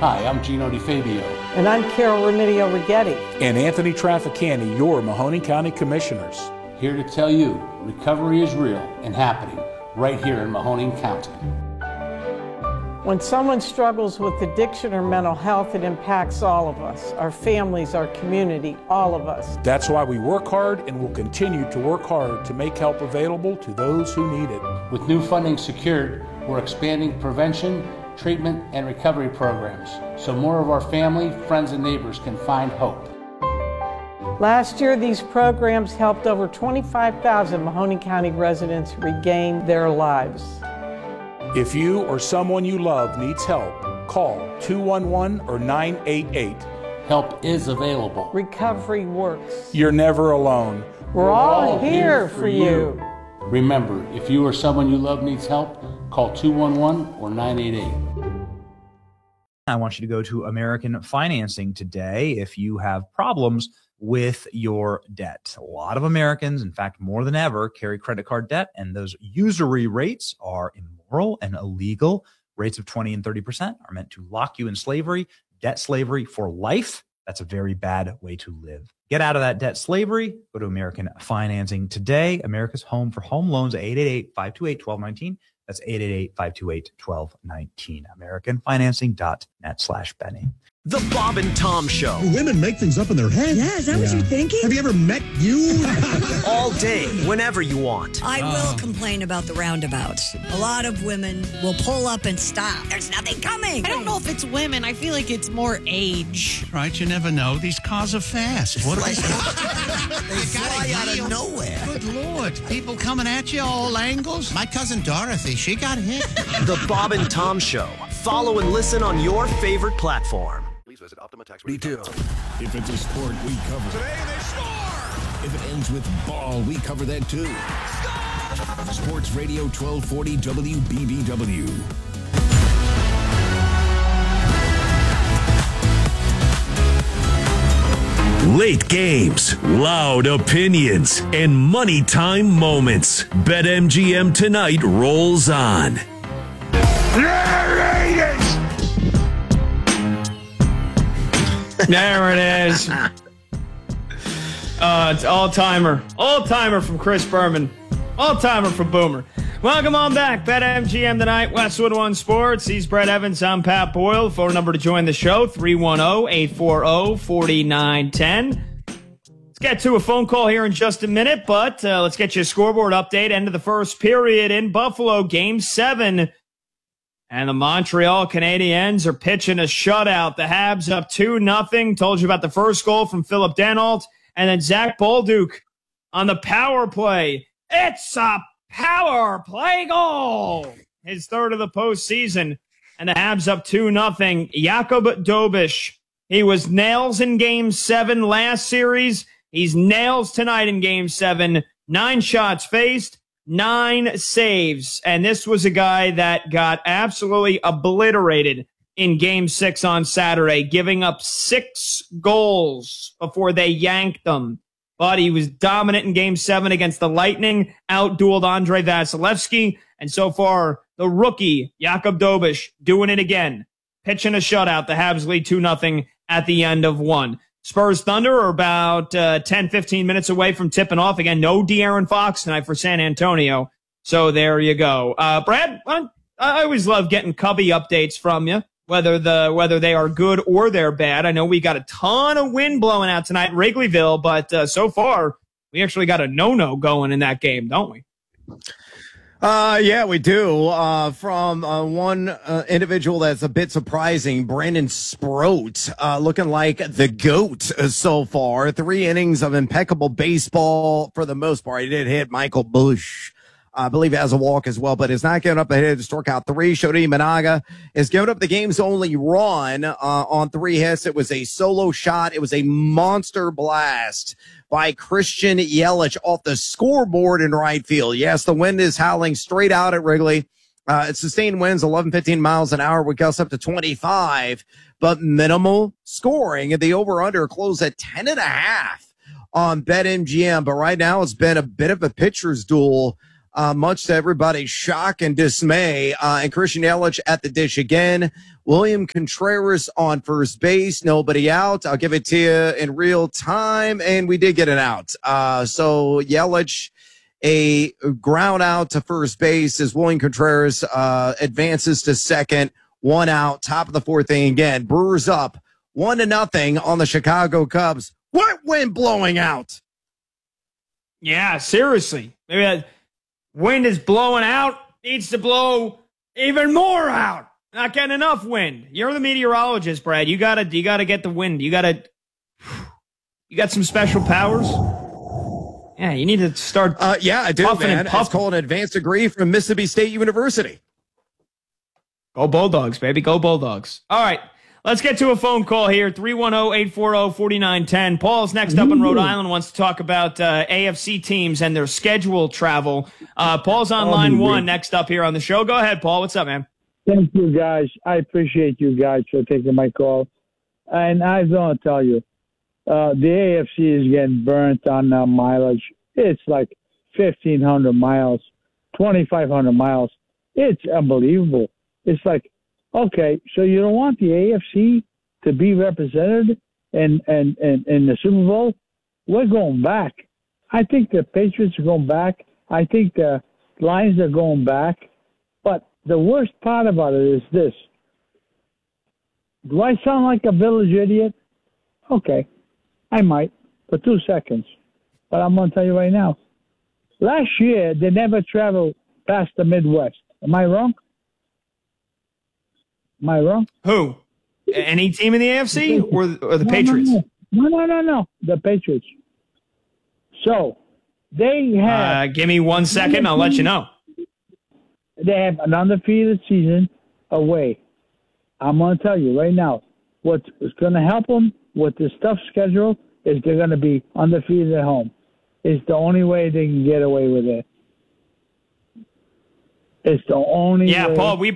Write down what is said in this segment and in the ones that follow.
Hi, I'm Gino DiFabio. And I'm Carol Remedios Righetti. And Anthony Trafficani, your Mahoning County Commissioners. Here to tell you, recovery is real and happening right here in Mahoning County. When someone struggles with addiction or mental health, it impacts all of us, our families, our community, all of us. That's why we work hard and will continue to work hard to make help available to those who need it. With new funding secured, we're expanding prevention, treatment, and recovery programs so more of our family, friends, and neighbors can find hope. Last year, these programs helped over 25,000 Mahoning County residents regain their lives. If you or someone you love needs help, call 211 or 988. Help is available. Recovery works. You're never alone. We're all here for you. Remember, if you or someone you love needs help, call 211 or 988. I want you to go to American Financing today if you have problems with your debt. A lot of Americans, in fact, more than ever, carry credit card debt, and those usury rates are immoral and illegal. Rates of 20 and 30% are meant to lock you in slavery, debt slavery for life. That's a very bad way to live. Get out of that debt slavery. Go to American Financing today. America's home for home loans, 888-528-1219. That's 888-528-1219. AmericanFinancing.net/Benny. The Bob and Tom Show. Women make things up in their head. Yeah, is that what you're thinking? Have you ever met you? All day, whenever you want. I will complain about the roundabouts. A lot of women will pull up and stop. There's nothing coming. I don't know if it's women. I feel like it's more age. Right, you never know. These cars are fast. What They fly out of nowhere. Good Lord. People coming at you all angles. My cousin Dorothy, she got hit. The Bob and Tom Show. Follow and listen on your favorite platform. Please visit Optima Tax Retail. If it's a sport, we cover it. Today they score! If it ends with ball, we cover that too. Score! Sports Radio 1240 WBBW. Late games, loud opinions, and money time moments. BetMGM tonight rolls on. There it is. It's all-timer from Chris Berman. All-timer from Boomer. Welcome on back. BetMGM tonight, Westwood One Sports. He's Brett Evans. I'm Pat Boyle. Phone number to join the show, 310-840-4910. Let's get to a phone call here in just a minute, but let's get you a scoreboard update. End of the first period in Buffalo, Game 7. And the Montreal Canadiens are pitching a shutout. The Habs up 2-0. Told you about the first goal from Philip Danault. And then Zach Bolduc on the power play. It's a power play goal. His third of the postseason. And the Habs up 2-0. Jakob Dobish. He was nails in Game 7 last series. He's nails tonight in Game 7. 9 shots faced. 9 saves, and this was a guy that got absolutely obliterated in Game 6 on Saturday, giving up 6 goals before they yanked them. But he was dominant in Game 7 against the Lightning, outdueled Andrei Vasilevsky, and so far, the rookie, Jakob Dobish, doing it again, pitching a shutout. The Habs lead 2-0 at the end of 1. Spurs Thunder are about 10-15 minutes away from tipping off. Again, no De'Aaron Fox tonight for San Antonio. So there you go. Brad, I always love getting Cubby updates from you, whether they are good or they're bad. I know we got a ton of wind blowing out tonight in Wrigleyville, but so far, we actually got a no-no going in that game, don't we? Yeah, we do. From one individual that's a bit surprising, Brandon Sproat, looking like the GOAT so far. 3 innings of impeccable baseball for the most part. He did hit Michael Busch. I believe he has a walk as well, but is not giving up the hit to struck out 3. Shodi Managa is giving up the game's only run on 3 hits. It was a solo shot. It was a monster blast by Christian Yelich off the scoreboard in right field. Yes, the wind is howling straight out at Wrigley. It's sustained winds 11-15 miles an hour with gusts up to 25, but minimal scoring. And the over-under closed at 10.5 on BetMGM. But right now it's been a bit of a pitcher's duel. Much to everybody's shock and dismay. And Christian Yelich at the dish again. William Contreras on first base, nobody out. I'll give it to you in real time, and we did get it out. So Yelich, a ground out to first base as William Contreras advances to second, 1 out, top of the 4th inning again. Brewers up 1-0 on the Chicago Cubs. What wind blowing out? Yeah, seriously. Maybe that wind is blowing out, needs to blow even more out. Not getting enough wind. You're the meteorologist, Brad. You gotta get the wind. You got some special powers. Yeah, you need to start. Yeah, I do, man. It's called an advanced degree from Mississippi State University. Go Bulldogs, baby. Go Bulldogs. All right. Let's get to a phone call here. 310-840-4910. Paul's next up in Rhode Island, wants to talk about AFC teams and their schedule travel. Paul's on line 1 next up here on the show. Go ahead, Paul. What's up, man? Thank you, guys. I appreciate you guys for taking my call. And I want to tell you, the AFC is getting burnt on mileage. It's like 1,500 miles, 2,500 miles. It's unbelievable. It's like, okay, so you don't want the AFC to be represented in the Super Bowl? We're going back. I think the Patriots are going back. I think the Lions are going back. But the worst part about it is this. Do I sound like a village idiot? Okay, I might for 2 seconds. But I'm going to tell you right now. Last year, they never traveled past the Midwest. Am I wrong? Am I wrong? Who? Any team in the AFC or the Patriots? No. The Patriots. So, they have... give me 1 second. I'll let you know. They have an undefeated season away. I'm going to tell you right now, what's going to help them with this tough schedule is they're going to be undefeated at home. It's the only way they can get away with it. It's the only way. Yeah, Paul, we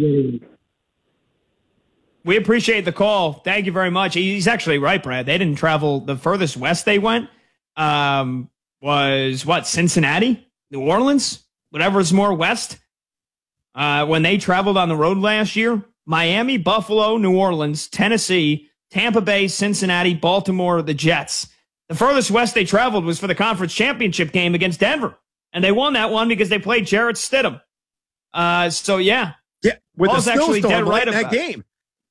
appreciate the call. Thank you very much. He's actually right, Brad. They didn't travel. The furthest west they went was, Cincinnati? New Orleans? Whatever's more west. When they traveled on the road last year, Miami, Buffalo, New Orleans, Tennessee, Tampa Bay, Cincinnati, Baltimore, the Jets. The furthest west they traveled was for the conference championship game against Denver. And they won that one because they played Jarrett Stidham. So, yeah. Yeah, with Paul's the actually dead right in that about game.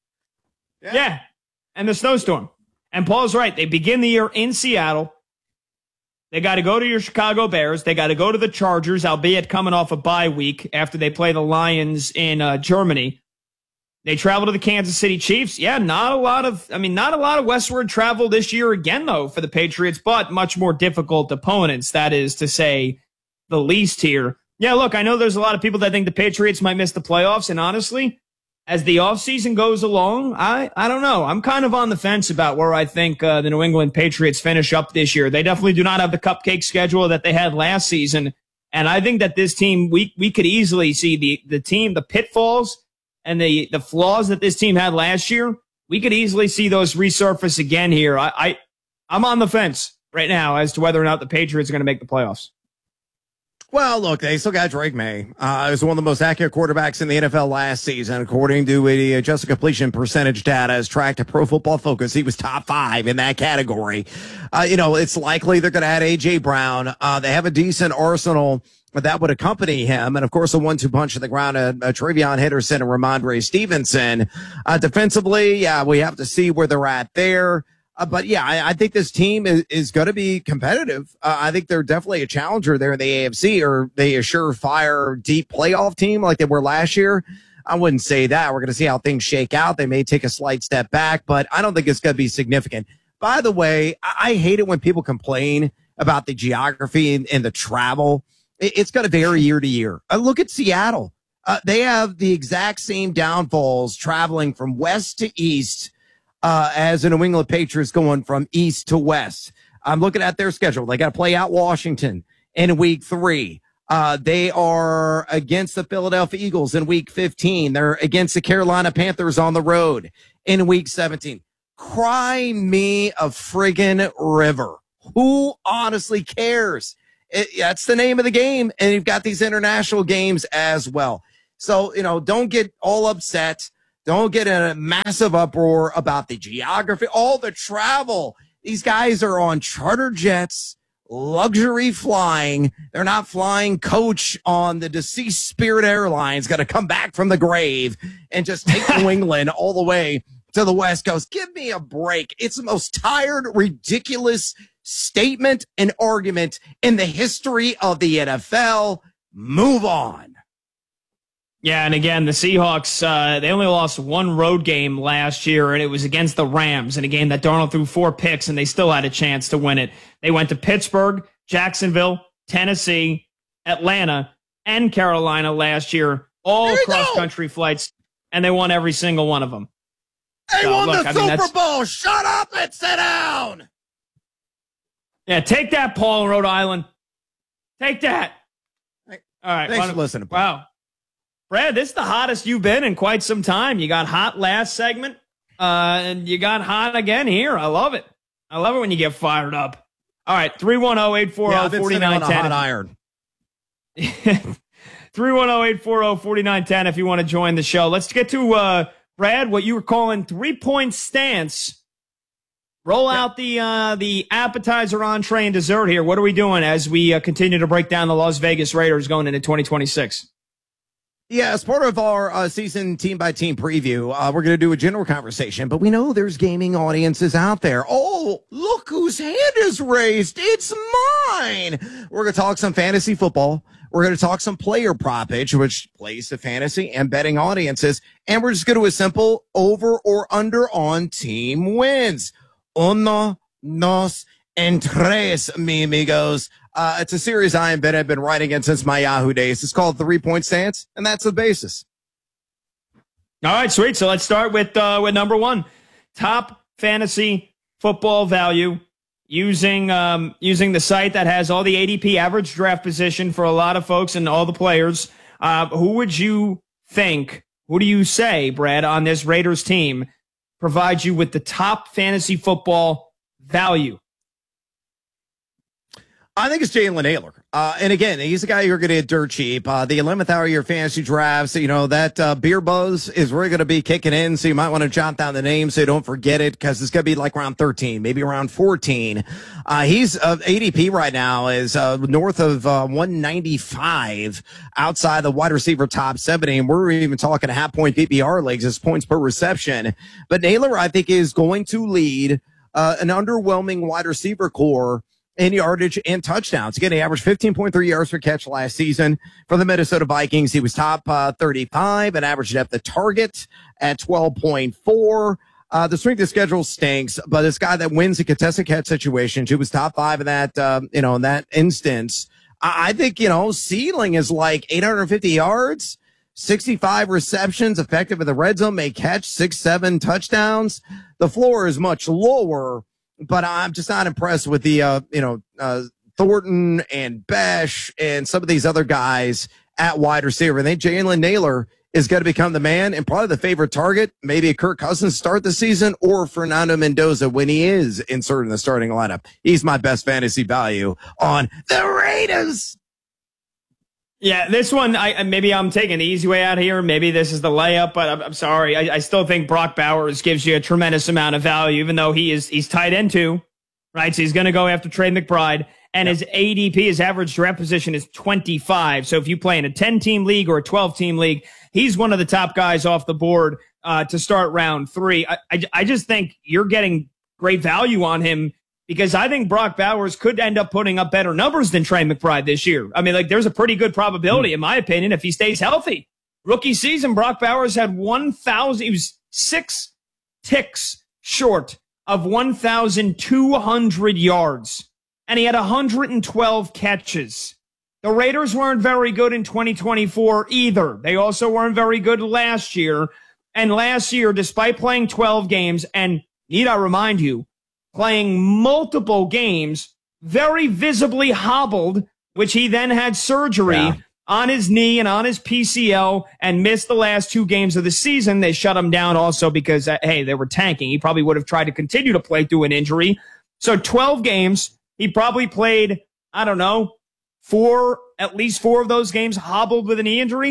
Yeah, and the snowstorm. And Paul's right. They begin the year in Seattle. They got to go to your Chicago Bears. They got to go to the Chargers, albeit coming off a bye week after they play the Lions in Germany. They travel to the Kansas City Chiefs. Yeah, not a lot of westward travel this year again, though, for the Patriots, but much more difficult opponents. That is to say the least here. Yeah, look, I know there's a lot of people that think the Patriots might miss the playoffs, and honestly, as the offseason goes along, I don't know. I'm kind of on the fence about where I think the New England Patriots finish up this year. They definitely do not have the cupcake schedule that they had last season, and I think that this team, we could easily see the pitfalls and the flaws that this team had last year. We could easily see those resurface again here. I'm on the fence right now as to whether or not the Patriots are going to make the playoffs. Well, look, they still got Drake May. He was one of the most accurate quarterbacks in the NFL last season, according to the adjusted completion percentage data as tracked to Pro Football Focus. He was top 5 in that category. It's likely they're going to add A.J. Brown. They have a decent arsenal that would accompany him. And, of course, a 1-2 punch in the ground, Travion Henderson and Ramondre Stevenson. Defensively, yeah, we have to see where they're at there. But yeah, I think this team is going to be competitive. I think they're definitely a challenger there in the AFC. Or they a surefire deep playoff team like they were last year? I wouldn't say that. We're going to see how things shake out. They may take a slight step back, but I don't think it's going to be significant. By the way, I hate it when people complain about the geography and the travel. It's going to vary year to year. Look at Seattle. They have the exact same downfalls traveling from west to east as the New England Patriots going from east to west. I'm looking at their schedule. They got to play out Washington in week 3. They are against the Philadelphia Eagles in week 15. They're against the Carolina Panthers on the road in week 17. Cry me a friggin' river. Who honestly cares? That's the name of the game. And you've got these international games as well. So, don't get all upset. Don't get in a massive uproar about the geography, all the travel. These guys are on charter jets, luxury flying. They're not flying coach on the deceased Spirit Airlines, got to come back from the grave and just take New England all the way to the West Coast. Give me a break. It's the most tired, ridiculous statement and argument in the history of the NFL. Move on. Yeah, and again, the Seahawks, they only lost one road game last year, and it was against the Rams in a game that Darnold threw 4 picks, and they still had a chance to win it. They went to Pittsburgh, Jacksonville, Tennessee, Atlanta, and Carolina last year, all cross-country flights, and they won every single one of them. They won the Super Bowl. Shut up and sit down. Yeah, take that, Paul, in Rhode Island. Take that. All right. Thanks for listening, Paul. Wow. Brad, this is the hottest you've been in quite some time. You got hot last segment, and you got hot again here. I love it. I love it when you get fired up. All right, 310-840-4910. Hot iron. 310-840-4910 if you want to join the show. Let's get to, Brad, what you were calling 3-point stance. Roll out the appetizer, entree, and dessert here. What are we doing as we continue to break down the Las Vegas Raiders going into 2026? Yeah, as part of our season team-by-team preview, we're going to do a general conversation, but we know there's gaming audiences out there. Oh, look whose hand is raised. It's mine. We're going to talk some fantasy football. We're going to talk some player propage, which plays to fantasy and betting audiences, and we're just going to assemble over or under on team wins. Uno, dos, and tres, mi amigos. It's a series I and Ben have been writing in since my Yahoo days. It's called 3-point stance, and that's the basis. All right, sweet. So let's start with number one. Top fantasy football value using the site that has all the ADP average draft position for a lot of folks and all the players. Who would you think, who do you say, Brad, on this Raiders team provides you with the top fantasy football value? I think it's Jalen Naylor. And again, he's a guy you're going to get dirt cheap. The 11th hour of your fantasy drafts, you know, that beer buzz is really going to be kicking in. So you might want to jot down the name so you don't forget it, because it's going to be like around 13, maybe around 14. He's ADP right now is north of 195 outside the wide receiver top 70. And we're even talking a half-point PPR leagues as points per reception. But Naylor, I think, is going to lead an underwhelming wide receiver core in yardage and touchdowns. Again, he averaged 15.3 yards per catch last season for the Minnesota Vikings. He was top 35 and average depth of target at 12.4. The strength of schedule stinks, but this guy that wins the contested catch situations, he was top 5 in that, in that instance. I think, ceiling is like 850 yards, 65 receptions, effective in the red zone, may catch 6-7 touchdowns. The floor is much lower, but I'm just not impressed with the, Thornton and Besh and some of these other guys at wide receiver. I think Jalen Naylor is going to become the man and probably the favorite target. Maybe a Kirk Cousins start the season or Fernando Mendoza when he is inserted in the starting lineup. He's my best fantasy value on the Raiders. Yeah, this one, maybe I'm taking the easy way out here. Maybe this is the layup, but I'm sorry. I still think Brock Bowers gives you a tremendous amount of value, even though he's tight end too, right? So he's going to go after Trey McBride, and his ADP, his average draft position, is 25. So if you play in a 10-team league or a 12-team league, he's one of the top guys off the board to start round 3. I just think you're getting great value on him, because I think Brock Bowers could end up putting up better numbers than Trey McBride this year. I mean, there's a pretty good probability, in my opinion, if he stays healthy. Rookie season, Brock Bowers had 1,000. He was 6 ticks short of 1,200 yards, and he had 112 catches. The Raiders weren't very good in 2024 either. They also weren't very good last year. And last year, despite playing 12 games, and need I remind you, playing multiple games, very visibly hobbled, which he then had surgery on his knee and on his PCL and missed the last 2 games of the season. They shut him down also because, hey, they were tanking. He probably would have tried to continue to play through an injury. So 12 games, he probably played, I don't know, at least 4 of those games hobbled with a knee injury.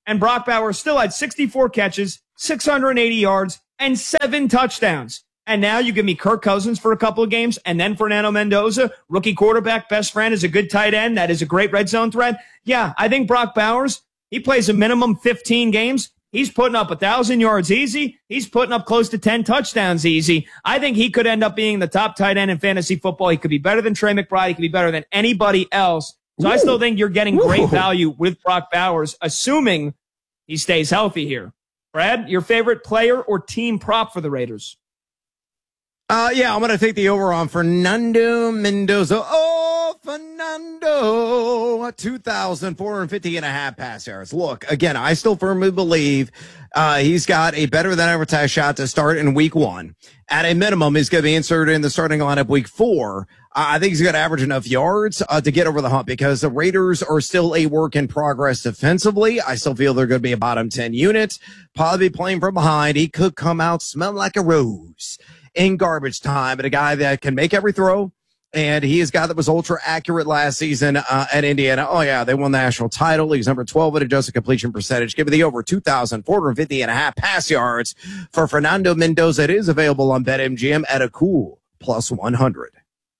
And Brock Bowers still had 64 catches, 680 yards, and 7 touchdowns. And now you give me Kirk Cousins for a couple of games, and then Fernando Mendoza, rookie quarterback, best friend, is a good tight end. That is a great red zone threat. Yeah, I think Brock Bowers, he plays a minimum 15 games. He's putting up 1,000 yards easy. He's putting up close to 10 touchdowns easy. I think he could end up being the top tight end in fantasy football. He could be better than Trey McBride. He could be better than anybody else. So I still think you're getting great value with Brock Bowers, assuming he stays healthy here. Brad, your favorite player or team prop for the Raiders? Yeah, I'm going to take the over on Fernando Mendoza. Oh, Fernando, 2,450.5 pass yards. Look, again, I still firmly believe he's got a better than advertised shot to start in week 1. At a minimum, he's going to be inserted in the starting lineup week 4. I think he's going to average enough yards to get over the hump because the Raiders are still a work in progress defensively. I still feel they're going to be a bottom 10 unit, probably be playing from behind. He could come out smelling like a rose in garbage time, but a guy that can make every throw. And he is a guy that was ultra accurate last season at Indiana. Oh, yeah, they won the national title. He's number 12 at adjusted completion percentage. Give me the over 2,450.5 pass yards for Fernando Mendoza. It is available on BetMGM at a cool plus 100.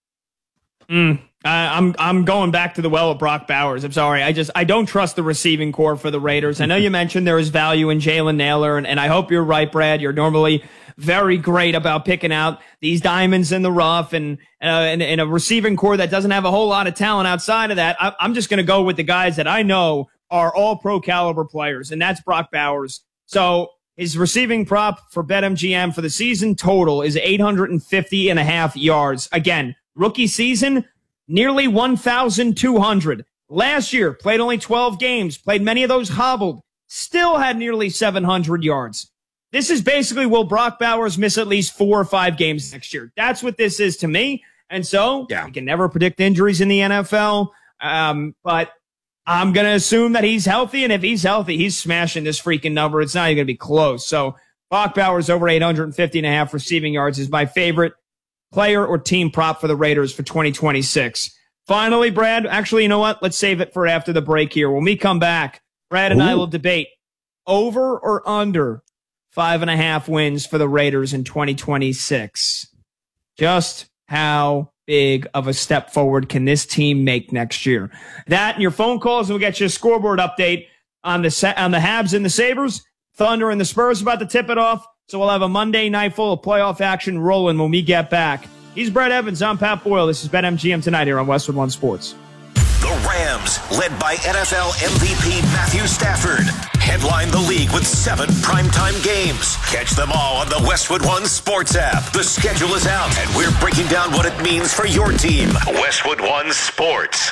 I'm going back to the well of Brock Bowers. I'm sorry. I don't trust the receiving core for the Raiders. I know you mentioned there is value in Jalen Nailor, and I hope you're right, Brad. You're normally very great about picking out these diamonds in the rough and a receiving core that doesn't have a whole lot of talent outside of that. I'm just going to go with the guys that I know are all pro caliber players, and that's Brock Bowers. So his receiving prop for BetMGM for the season total is 850.5 yards. Again, rookie season, nearly 1,200. Last year, played only 12 games, played many of those hobbled, still had nearly 700 yards. This is basically, will Brock Bowers miss at least 4 or 5 games next year? That's what this is to me. And so, we can never predict injuries in the NFL, but I'm going to assume that he's healthy, and if he's healthy, he's smashing this freaking number. It's not even going to be close. So, Brock Bowers over 850.5 receiving yards is my favorite player or team prop for the Raiders for 2026. Finally, Brad, actually, you know what? Let's save it for after the break here. When we come back, Brad and I will debate over or under 5.5 wins for the Raiders in 2026. Just how big of a step forward can this team make next year? That and your phone calls, and we'll get you a scoreboard update on the Habs and the Sabres. Thunder and the Spurs about to tip it off. So we'll have a Monday night full of playoff action rolling when we get back. He's Brett Evans. I'm Pat Boyle. This is BetMGM Tonight here on Westwood One Sports. The Rams, led by NFL MVP Matthew Stafford, headline the league with 7 primetime games. Catch them all on the Westwood One Sports app. The schedule is out, and we're breaking down what it means for your team. Westwood One Sports.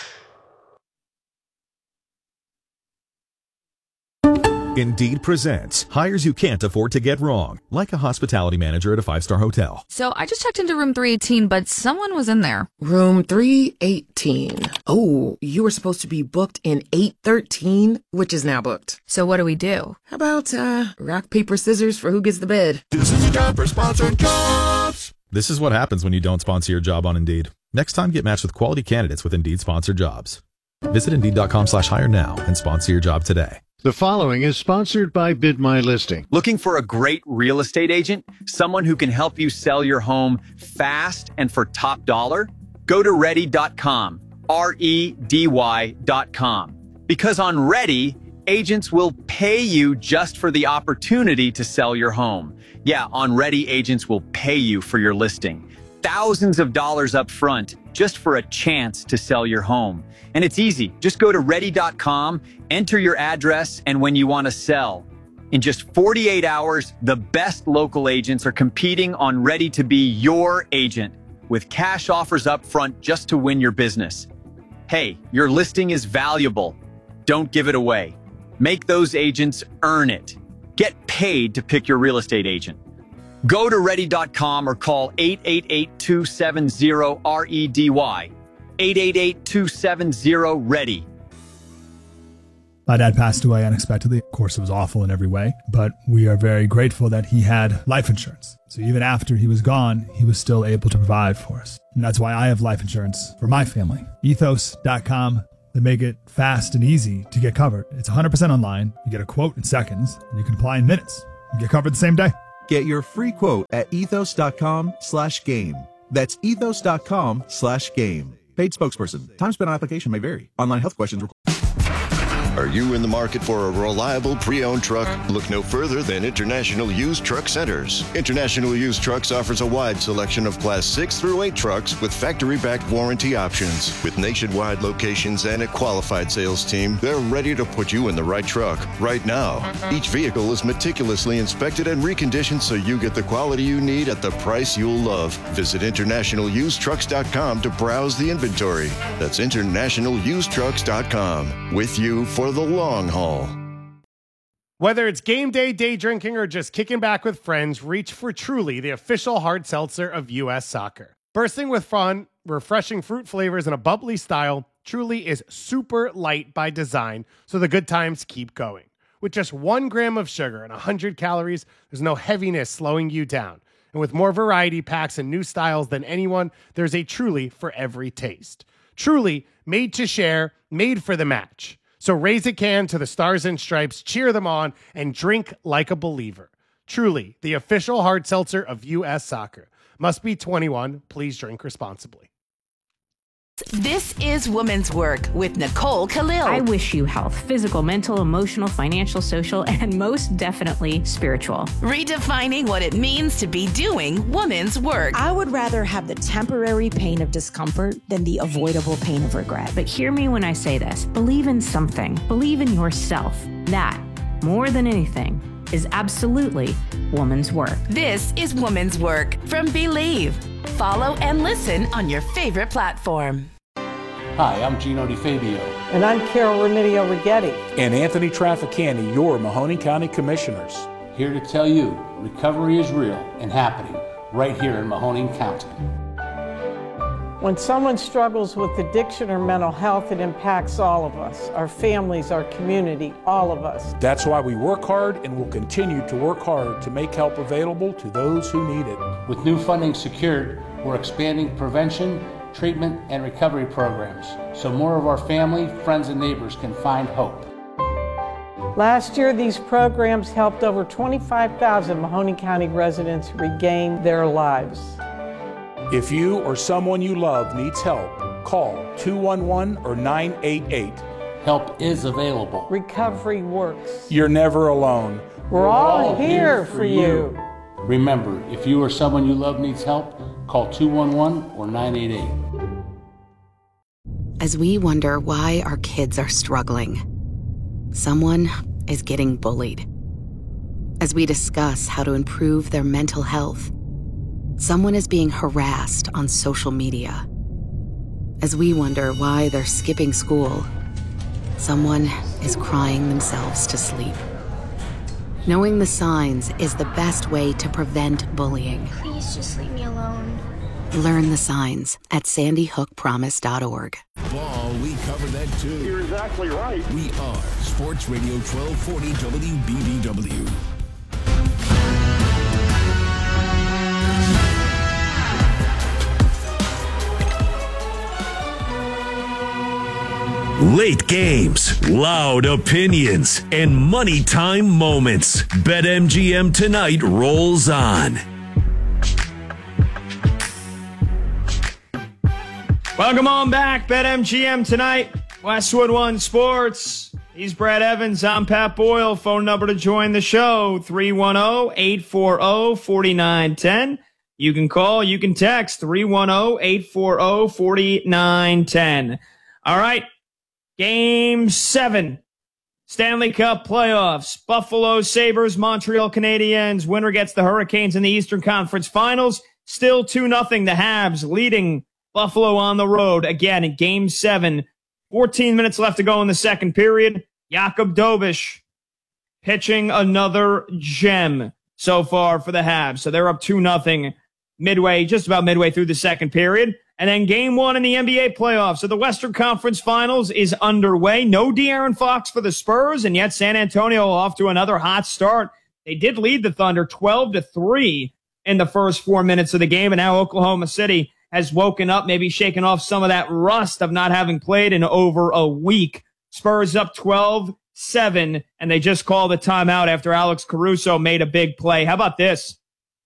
Indeed presents hires you can't afford to get wrong, like a hospitality manager at a 5-star hotel. So I just checked into room 318, but someone was in there. Room 318. Oh, you were supposed to be booked in 813, which is now booked. So what do we do? How about rock, paper, scissors for who gets the bed? This is a job for sponsored jobs. This is what happens when you don't sponsor your job on Indeed. Next time, get matched with quality candidates with Indeed sponsored jobs. Visit Indeed.com/hire now and sponsor your job today. The following is sponsored by Bid My Listing. Looking for a great real estate agent? Someone who can help you sell your home fast and for top dollar? Go to Ready.com, REDY.com. Because on Ready, agents will pay you just for the opportunity to sell your home. Yeah, on Ready, agents will pay you for your listing. Thousands of dollars up front just for a chance to sell your home. And it's easy. Just go to Ready.com, enter your address, and when you want to sell. In just 48 hours, the best local agents are competing on Ready to be your agent with cash offers up front just to win your business. Hey, your listing is valuable. Don't give it away. Make those agents earn it. Get paid to pick your real estate agent. Go to Ready.com or call 888-270-REDY. 888-270-READY. My dad passed away unexpectedly. Of course, it was awful in every way, but we are very grateful that he had life insurance. So even after he was gone, he was still able to provide for us. And that's why I have life insurance for my family. Ethos.com. that make it fast and easy to get covered. It's 100% online. You get a quote in seconds, and you can apply in minutes. You get covered the same day. Get your free quote at ethos.com/game. That's ethos.com/game. Paid spokesperson. Time spent on application may vary. Online health questions required. Are you in the market for a reliable pre-owned truck? Look no further than International Used Truck Centers. International Used Trucks offers a wide selection of Class 6 through 8 trucks with factory-backed warranty options. With nationwide locations and a qualified sales team, they're ready to put you in the right truck right now. Each vehicle is meticulously inspected and reconditioned so you get the quality you need at the price you'll love. Visit InternationalUsedTrucks.com to browse the inventory. That's InternationalUsedTrucks.com. With you for the long haul. Whether it's game day, day drinking, or just kicking back with friends, reach for Truly, the official hard seltzer of U.S. Soccer. Bursting with fun, refreshing fruit flavors, and a bubbly style, Truly is super light by design, so the good times keep going. With just 1 gram of sugar and 100 calories, there's no heaviness slowing you down. And with more variety packs and new styles than anyone, there's a Truly for every taste. Truly, made to share, made for the match. So raise a can to the Stars and Stripes, cheer them on, and drink like a believer. Truly, the official hard seltzer of U.S. Soccer. Must be 21. Please drink responsibly. This is Women's Work with Nicole Khalil. I wish you health, physical, mental, emotional, financial, social, and most definitely spiritual. Redefining what it means to be doing women's work. I would rather have the temporary pain of discomfort than the avoidable pain of regret. But hear me when I say this. Believe in something. Believe in yourself. That, more than anything, is absolutely woman's work. This is Woman's Work from Believe. Follow and listen on your favorite platform. Hi, I'm Gino DiFabio. And I'm Carol Remedios Righetti. And Anthony Trafficani, your Mahoning County Commissioners. Here to tell you recovery is real and happening right here in Mahoning County. When someone struggles with addiction or mental health, it impacts all of us, our families, our community, all of us. That's why we work hard and will continue to work hard to make help available to those who need it. With new funding secured, we're expanding prevention, treatment, and recovery programs so more of our family, friends, and neighbors can find hope. Last year, these programs helped over 25,000 Mahoning County residents regain their lives. If you or someone you love needs help, call 211 or 988. Help is available. Recovery works. You're never alone. We're all here for you. Remember, if you or someone you love needs help, call 211 or 988. As we wonder why our kids are struggling, someone is getting bullied. As we discuss how to improve their mental health, someone is being harassed on social media. As we wonder why they're skipping school, someone is crying themselves to sleep. Knowing the signs is the best way to prevent bullying. Please just leave me alone. Learn the signs at sandyhookpromise.org. Ball, we cover that too. You're exactly right. We are Sports Radio 1240 WBBW. Late games, loud opinions, and money time moments. BetMGM Tonight rolls on. Welcome on back, BetMGM Tonight. Westwood One Sports. He's Brad Evans. I'm Pat Boyle. Phone number to join the show, 310-840-4910. You can call, you can text, 310-840-4910. All right. Game 7, Stanley Cup playoffs. Buffalo Sabres, Montreal Canadiens. Winner gets the Hurricanes in the Eastern Conference Finals. Still 2-0. The Habs leading Buffalo on the road again in Game 7. 14 minutes left to go in the second period. Jakub Dobeš pitching another gem so far for the Habs. So they're up 2-0 just about midway through the second period. And then Game 1 in the NBA playoffs. So the Western Conference Finals is underway. No De'Aaron Fox for the Spurs, and yet San Antonio off to another hot start. They did lead the Thunder 12-3 in the first 4 minutes of the game, and now Oklahoma City has woken up, maybe shaken off some of that rust of not having played in over a week. Spurs up 12-7, and they just called a timeout after Alex Caruso made a big play. How about this?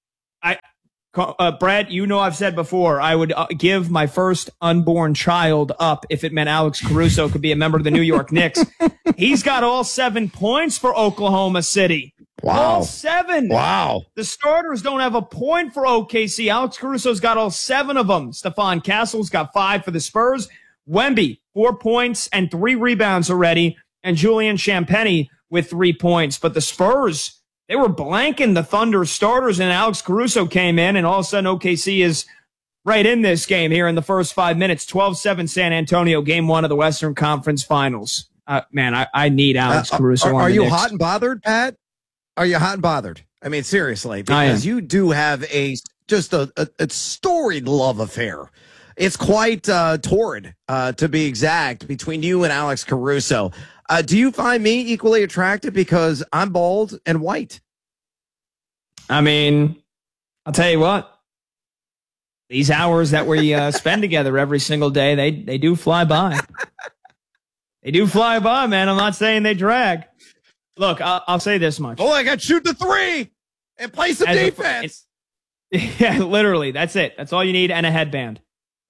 Brad, you know I've said before, I would give my first unborn child up if it meant Alex Caruso could be a member of the New York Knicks. He's got all 7 points for Oklahoma City. Wow. All 7. Wow. The starters don't have a point for OKC. Alex Caruso's got all 7 of them. Stephon Castle's got 5 for the Spurs. Wemby, 4 points and 3 rebounds already. And Julian Champagnie with 3 points. But the Spurs, they were blanking the Thunder starters, and Alex Caruso came in, and all of a sudden OKC is right in this game here in the first 5 minutes. 12-7 San Antonio, game 1 of the Western Conference Finals. Man, I need Alex Caruso on the Are you Knicks. hot and bothered, Pat? Are you hot and bothered? I mean, seriously, because you do have a storied love affair. It's quite torrid, to be exact, between you and Alex Caruso. Do you find me equally attractive because I'm bald and white? I mean, I'll tell you what. These hours that we spend together every single day, they do fly by. They do fly by, man. I'm not saying they drag. Look, I'll say this much. Oh, I got to shoot the 3 and play some defense. Yeah, literally. That's it. That's all you need, and a headband.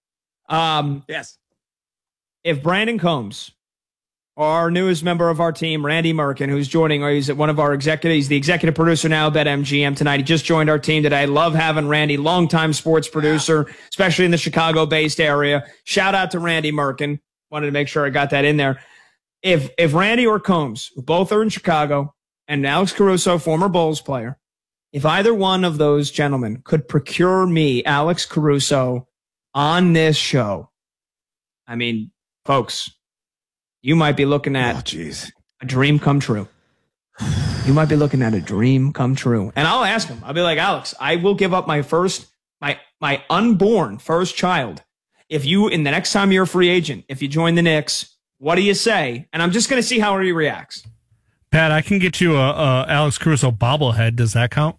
Yes. If Brandon Combs, our newest member of our team, Randy Merkin, who's joining, he's one of our executives, he's the executive producer now at BetMGM tonight. He just joined our team today. I love having Randy, longtime sports producer, especially in the Chicago-based area. Shout out to Randy Merkin. Wanted to make sure I got that in there. If Randy or Combs, who both are in Chicago, and Alex Caruso, former Bulls player, if either one of those gentlemen could procure me, Alex Caruso, on this show, I mean, folks, you might be looking at a dream come true. You might be looking at a dream come true. And I'll ask him. I'll be like, Alex, I will give up my unborn first child if you, in the next time you're a free agent, if you join the Knicks, what do you say? And I'm just going to see how he reacts. Pat, I can get you a Alex Caruso bobblehead. Does that count?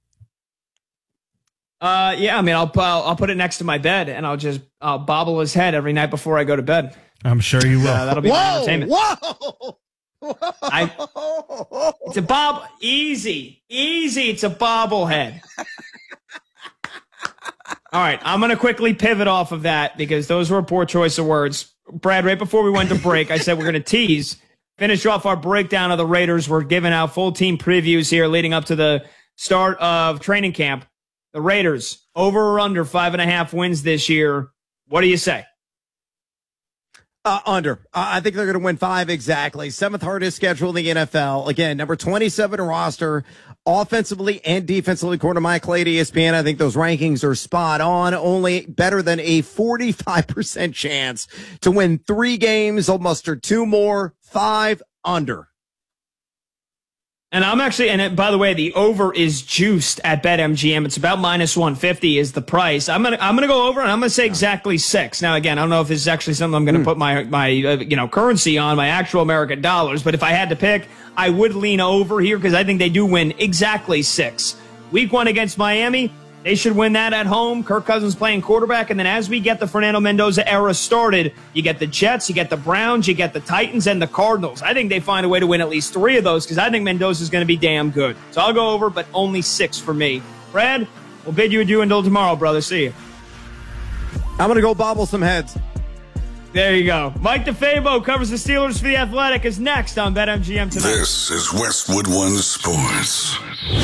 Yeah, I mean, I'll put it next to my bed, and I'll bobble his head every night before I go to bed. I'm sure you will. That'll be my entertainment. Whoa! It's a easy. It's a bobblehead. All right, I'm going to quickly pivot off of that because those were a poor choice of words. Brad, right before we went to break, I said we're going to finish off our breakdown of the Raiders. We're giving out full team previews here leading up to the start of training camp. The Raiders, over or under 5.5 wins this year. What do you say? Under. I think they're going to win 5 exactly. 7th hardest schedule in the NFL. Again, number 27 roster, offensively and defensively, according to Mike Clay at ESPN. I think those rankings are spot on. Only better than a 45% chance to win 3 games. They'll muster 2 more. 5 under. And I'm actually, and by the way, the over is juiced at BetMGM. It's about -150 is the price. I'm gonna go over, and I'm gonna say exactly 6. Now, again, I don't know if this is actually something I'm gonna put my currency on, my actual American dollars. But if I had to pick, I would lean over here because I think they do win exactly 6. Week 1 against Miami, they should win that at home. Kirk Cousins playing quarterback. And then as we get the Fernando Mendoza era started, you get the Jets, you get the Browns, you get the Titans, and the Cardinals. I think they find a way to win at least 3 of those because I think Mendoza is going to be damn good. So I'll go over, but only 6 for me. Brad, we'll bid you adieu until tomorrow, brother. See you. I'm going to go bobble some heads. There you go. Mike DeFabo covers the Steelers for The Athletic is next on BetMGM tonight. This is Westwood One Sports.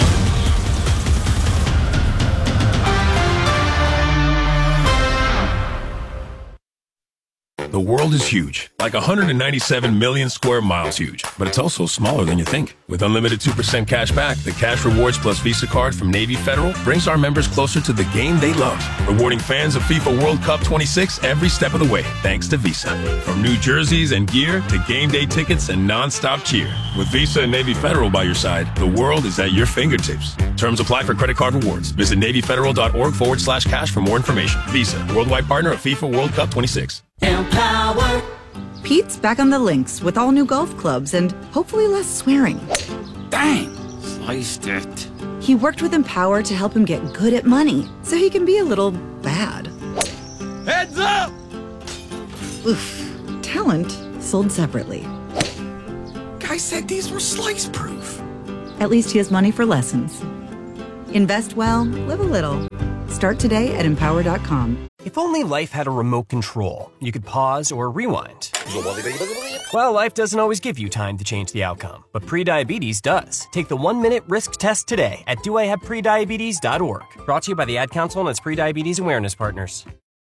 The world is huge, like 197 million square miles huge, but it's also smaller than you think. With unlimited 2% cash back, the Cash Rewards Plus Visa card from Navy Federal brings our members closer to the game they love, rewarding fans of FIFA World Cup 26 every step of the way, thanks to Visa. From new jerseys and gear to game day tickets and non-stop cheer. With Visa and Navy Federal by your side, the world is at your fingertips. Terms apply for credit card rewards. Visit NavyFederal.org/cash for more information. Visa, worldwide partner of FIFA World Cup 26. Empower. Pete's back on the links with all new golf clubs and hopefully less swearing. Dang, sliced it. He worked with Empower to help him get good at money so he can be a little bad. Heads up! Oof. Talent sold separately. Guy said these were slice proof. At least he has money for lessons. Invest well, live a little. Start today at Empower.com. If only life had a remote control, you could pause or rewind. Well, life doesn't always give you time to change the outcome, but prediabetes does. Take the 1-minute risk test today at doihaveprediabetes.org. Brought to you by the Ad Council and its Prediabetes Awareness Partners.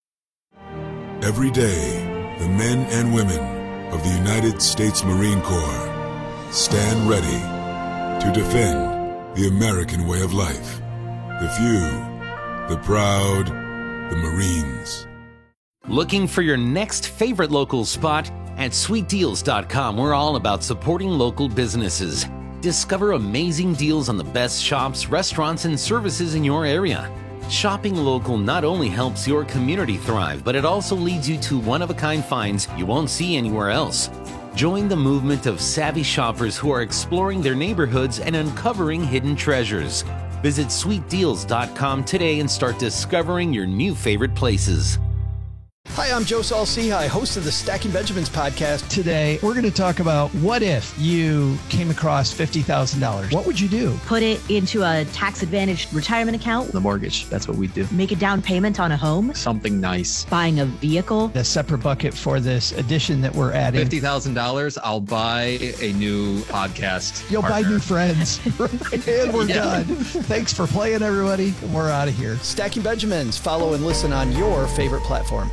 Every day, the men and women of the United States Marine Corps stand ready to defend the American way of life. The few, the proud, the Marines. Looking for your next favorite local spot? At sweetdeals.com, we're all about supporting local businesses. Discover amazing deals on the best shops, restaurants, and services in your area. Shopping local not only helps your community thrive, but it also leads you to one-of-a-kind finds you won't see anywhere else. Join the movement of savvy shoppers who are exploring their neighborhoods and uncovering hidden treasures. Visit sweetdeals.com today and start discovering your new favorite places. Hi, I'm Joe Saul-Sehy, host of the Stacking Benjamins podcast. Today, we're going to talk about what if you came across $50,000. What would you do? Put it into a tax-advantaged retirement account. The mortgage, that's what we do. Make a down payment on a home. Something nice. Buying a vehicle. A separate bucket for this addition that we're adding. $50,000, I'll buy a new podcast. You'll partner. buy new friends. And we're done. Thanks for playing, everybody. We're out of here. Stacking Benjamins. Follow and listen on your favorite platform.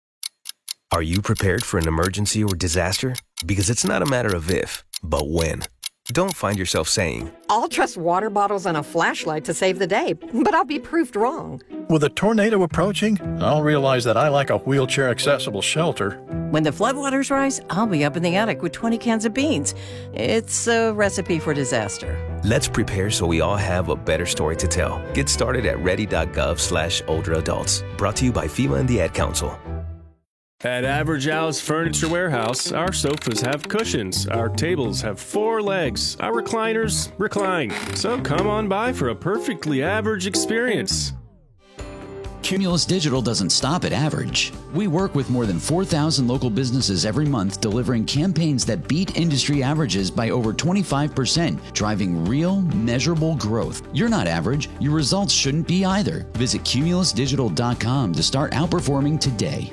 Are you prepared for an emergency or disaster? Because it's not a matter of if, but when. Don't find yourself saying, I'll trust water bottles and a flashlight to save the day, but I'll be proved wrong. With a tornado approaching, I'll realize that I like a wheelchair-accessible shelter. When the floodwaters rise, I'll be up in the attic with 20 cans of beans. It's a recipe for disaster. let's prepare so we all have a better story to tell. Get started at ready.gov/older adults. Brought to you by FEMA and the Ad Council. At Average House Furniture Warehouse, our sofas have cushions, our tables have 4 legs, our recliners recline. So come on by for a perfectly average experience. Cumulus Digital doesn't stop at average. We work with more than 4,000 local businesses every month, delivering campaigns that beat industry averages by over 25%, driving real, measurable growth. You're not average. Your results shouldn't be either. Visit cumulusdigital.com to start outperforming today.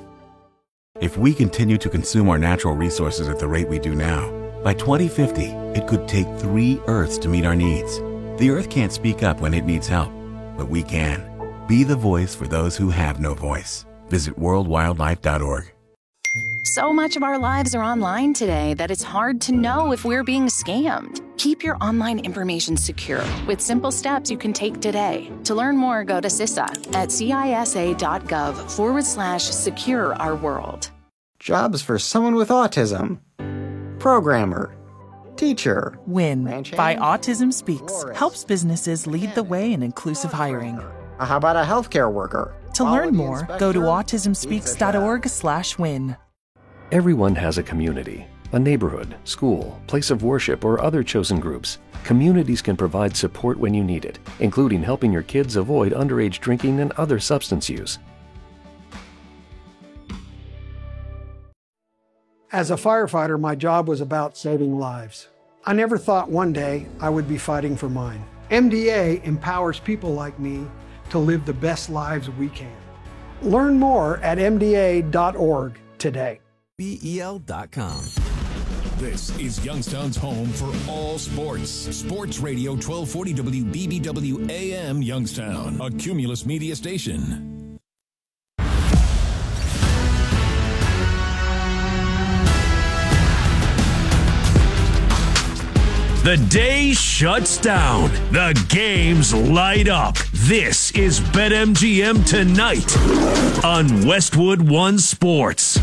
If we continue to consume our natural resources at the rate we do now, by 2050, it could take 3 Earths to meet our needs. The Earth can't speak up when it needs help, but we can. Be the voice for those who have no voice. Visit worldwildlife.org. So much of our lives are online today that it's hard to know if we're being scammed. Keep your online information secure with simple steps you can take today. To learn more, go to CISA at CISA.gov/secure our world. Jobs for someone with autism. Programmer. Teacher. WIN by Autism Speaks helps businesses lead the way in inclusive hiring. How about a healthcare worker? To learn more, go to autismspeaks.org/win. Everyone has a community, a neighborhood, school, place of worship, or other chosen groups. Communities can provide support when you need it, including helping your kids avoid underage drinking and other substance use. As a firefighter, my job was about saving lives. I never thought one day I would be fighting for mine. MDA empowers people like me to live the best lives we can. Learn more at MDA.org today. BEL.com. This is Youngstown's home for all sports. Sports Radio 1240 WBBW AM Youngstown, a Cumulus media station. The day shuts down. The games light up. This is BetMGM Tonight on Westwood One Sports.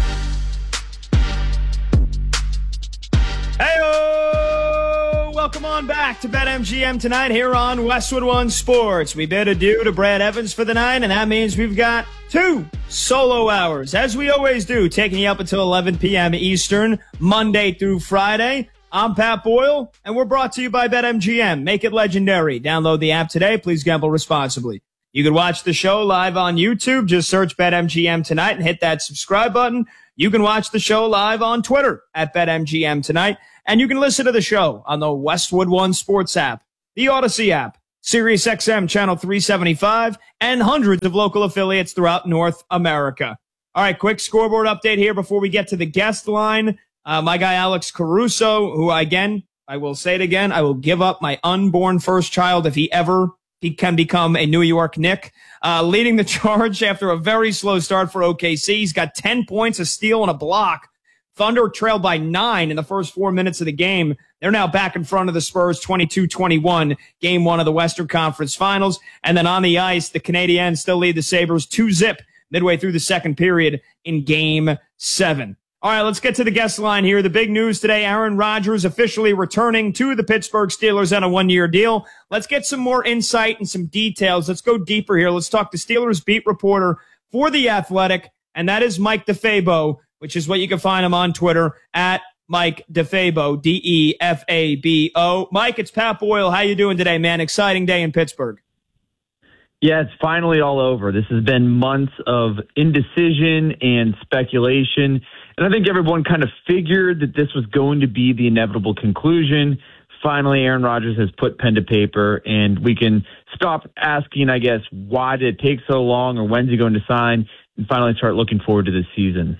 Hey-o! Welcome on back to BetMGM Tonight here on Westwood One Sports. We bid adieu to Brad Evans for the night, and that means we've got 2 solo hours, as we always do, taking you up until 11 p.m. Eastern, Monday through Friday. I'm Pat Boyle, and we're brought to you by BetMGM. Make it legendary. Download the app today. Please gamble responsibly. You can watch the show live on YouTube. Just search BetMGM Tonight and hit that subscribe button. You can watch the show live on Twitter at BetMGM Tonight. And you can listen to the show on the Westwood One Sports app, the Odyssey app, SiriusXM Channel 375, and hundreds of local affiliates throughout North America. All right, quick scoreboard update here before we get to the guest line. My guy Alex Caruso, who again, I will say it again, I will give up my unborn first child if he can become a New York Knick. Leading the charge after a very slow start for OKC. He's got 10 points, a steal, and a block. Thunder trailed by 9 in the first 4 minutes of the game. They're now back in front of the Spurs 22-21, game 1 of the Western Conference Finals. And then on the ice, the Canadiens still lead the Sabres 2-0 midway through the second period in game 7. All right, let's get to the guest line here. The big news today, Aaron Rodgers officially returning to the Pittsburgh Steelers on a 1-year deal. Let's get some more insight and some details. Let's go deeper here. Let's talk to Steelers beat reporter for The Athletic, and that is Mike DeFabo, which is what you can find him on Twitter at Mike DeFabo, D-E-F-A-B-O. Mike, it's Pat Boyle. How you doing today, man? Exciting day in Pittsburgh. Yeah, it's finally all over. This has been months of indecision and speculation, and I think everyone kind of figured that this was going to be the inevitable conclusion. Finally, Aaron Rodgers has put pen to paper, and we can stop asking, I guess, why did it take so long or when's he going to sign, and finally start looking forward to this season.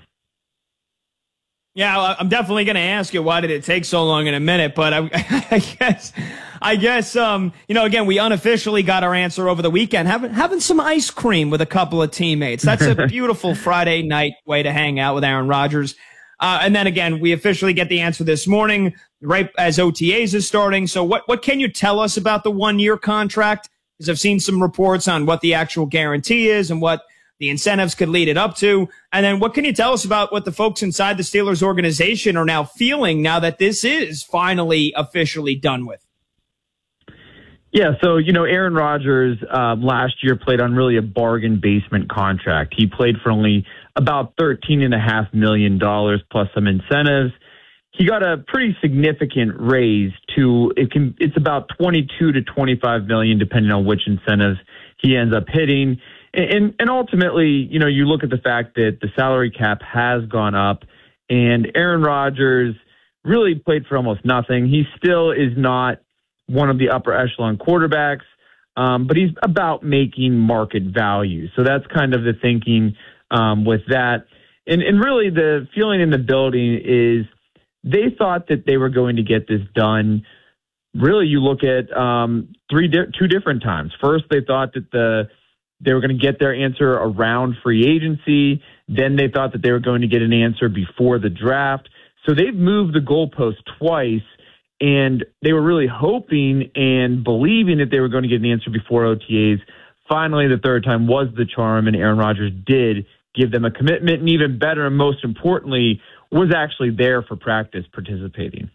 Yeah, I'm definitely going to ask you why did it take so long in a minute, but I guess, again, we unofficially got our answer over the weekend, having some ice cream with a couple of teammates. That's a beautiful Friday night way to hang out with Aaron Rodgers. And then again, we officially get the answer this morning, right as OTAs is starting. So what can you tell us about the 1-year contract? Because I've seen some reports on what the actual guarantee is and what the incentives could lead it up to. And then what can you tell us about what the folks inside the Steelers organization are now feeling now that this is finally officially done with? Yeah, so, Aaron Rodgers last year played on really a bargain basement contract. He played for only about $13.5 million plus some incentives. He got a pretty significant raise it's about $22 to $25 million depending on which incentives he ends up hitting. And ultimately, you look at the fact that the salary cap has gone up and Aaron Rodgers really played for almost nothing. He still is not one of the upper echelon quarterbacks, but he's about making market value. So that's kind of the thinking with that. And really the feeling in the building is they thought that they were going to get this done. Really, you look at two different times. First, they thought that they were going to get their answer around free agency. Then they thought that they were going to get an answer before the draft. So they've moved the goalpost twice, and they were really hoping and believing that they were going to get an answer before OTAs. Finally, the third time was the charm, and Aaron Rodgers did give them a commitment, and even better, and most importantly, was actually there for practice participating.